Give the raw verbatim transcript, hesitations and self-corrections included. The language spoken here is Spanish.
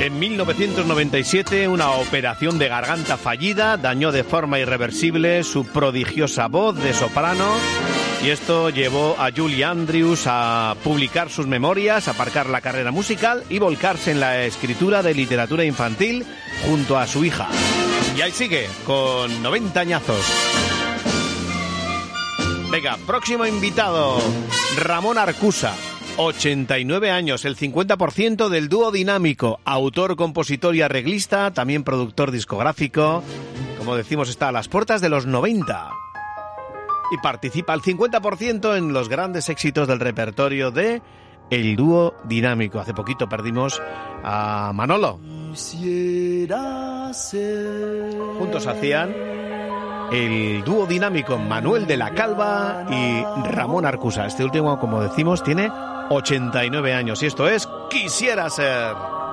En mil novecientos noventa y siete, una operación de garganta fallida dañó de forma irreversible su prodigiosa voz de soprano, y esto llevó a Julie Andrews a publicar sus memorias, aparcar la carrera musical y volcarse en la escritura de literatura infantil junto a su hija. Y ahí sigue, con noventa añazos. Venga, próximo invitado, Ramón Arcusa. ochenta y nueve años, el cincuenta por ciento del dúo dinámico, autor, compositor y arreglista, también productor discográfico. Como decimos, está a las puertas de los noventa. Y participa al cincuenta por ciento en los grandes éxitos del repertorio de el dúo dinámico. Hace poquito perdimos a Manolo. Juntos hacían el dúo dinámico Manuel de la Calva y Ramón Arcusa. Este último, como decimos, tiene ochenta y nueve años y esto es Quisiera Ser.